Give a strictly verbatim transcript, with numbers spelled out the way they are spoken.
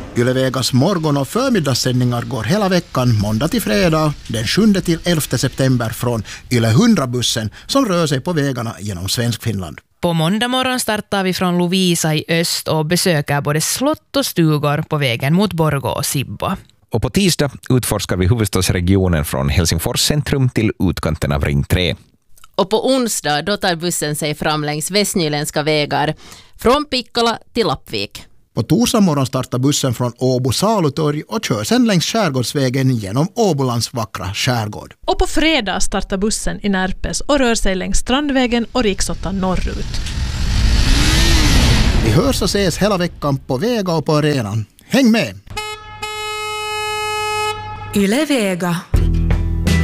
Yle Vegas morgon- och förmiddagssändningar går hela veckan, måndag till fredag, den sjunde till elfte september från Yle hundra-bussen som rör sig på vägarna genom Svenskfinland. På måndag morgon startar vi från Lovisa i öst och besöker både slott och stugor på vägen mot Borgå och Sibbo. Och på tisdag utforskar vi huvudstadsregionen från Helsingfors centrum till utkanten av Ring tre. Och på onsdag då tar bussen sig fram längs västnyländska vägar från Pikkala till Lappvik. På torsdag morgon startar bussen från Åbo Salutorg och kör sedan längs skärgårdsvägen genom Åbolands vackra skärgård. Och på fredag startar bussen i Närpes och rör sig längs Strandvägen och Riksåtta norrut. Vi hörs och ses hela veckan på Vega och på arenan. Häng med! Yle Vega.